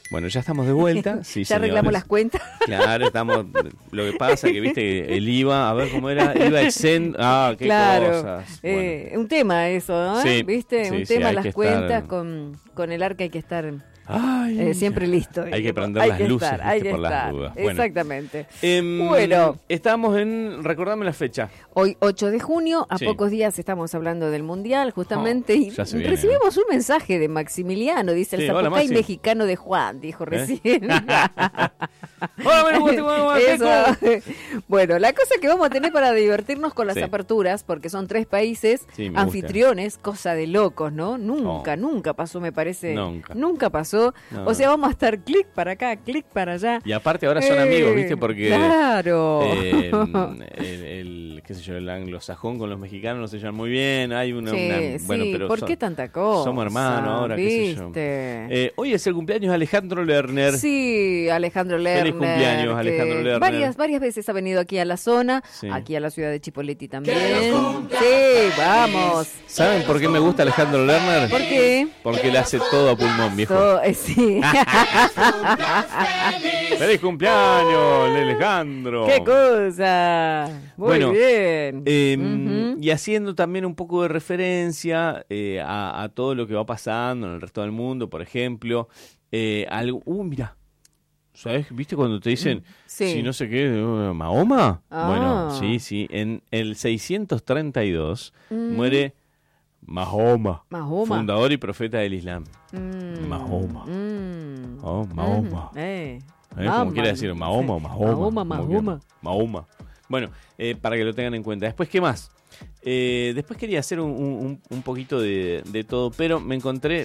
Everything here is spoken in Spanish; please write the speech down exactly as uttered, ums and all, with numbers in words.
Bueno, ya estamos de vuelta. Sí, ya arreglamos señores. las cuentas. Claro, estamos. Lo que pasa que, viste, el I V A, a ver cómo era, I V A exento. Ah, qué claro. cosas. Bueno. Eh, un tema eso, ¿no? Sí, ¿Viste? sí, un sí, tema, hay las que cuentas estar- con, con el arca hay que estar Ay, eh, siempre listo. Hay que digamos. prender Hay las que luces, estar, viste, hay que por las estar. dudas. Bueno. Exactamente. Em, Bueno. Estamos en. Recordame la fecha. Hoy, ocho de junio, a Sí. pocos días estamos hablando del Mundial, justamente, Oh, y ya se viene, recibimos un mensaje de Maximiliano, dice el Sí, hola, zapucay Maxi. mexicano de Juan, dijo recién. Hola, bueno, Guatemala, Guateco. Eso. Bueno, la cosa que vamos a tener para divertirnos con las Sí. aperturas, porque son tres países Sí, me gusta. anfitriones, cosa de locos, ¿no? Nunca, Oh. nunca pasó, me parece. Nunca. Nunca pasó. No. O sea, vamos a estar clic para acá, clic para allá. Y aparte ahora son Eh, amigos, ¿viste? Porque. Claro. eh, el, el, qué sé yo, el anglosajón con los mexicanos no se llevan muy bien. Hay una. Sí, una- bueno, sí, pero ¿por son- qué tanta cosa? somos hermanos ahora, qué sé yo. ¿Viste? Eh, hoy es el cumpleaños de Alejandro Lerner. Sí, Alejandro Lerner. Feliz cumpleaños, que Alejandro Lerner. Varias, varias veces ha venido aquí a la zona, Sí. aquí a la ciudad de Chipoleti también. Sí, vamos. ¿Saben por qué me gusta Alejandro Lerner? ¿Por qué? Porque le hace todo a pulmón, viejo. So- eh, sí. ¡Feliz cumpleaños, Alejandro! ¡Qué cosa! Muy Bueno, bien. Eh, Ujú. Y haciendo también un poco de referencia eh, a, a todo lo que va pasando en el resto del mundo, por ejemplo. Eh, algo, uh, mira, ¿sabes? ¿Viste cuando te dicen, Sí. si no sé qué, uh, Mahoma? Ah. Bueno, sí, sí. En el seiscientos treinta y dos Mm. muere Mahoma, Mahoma. fundador y profeta del Islam. Mm. Mahoma. Mm. Oh, Mahoma. Mm. Eh. ¿Eh? Como Mahoma, quiere decir, Mahoma, sí. Mahoma. Mahoma, como Mahoma. quiera. Mahoma. Bueno, eh, para que lo tengan en cuenta. Después, ¿qué más? Eh, después quería hacer un, un, un poquito de, de todo, pero me encontré,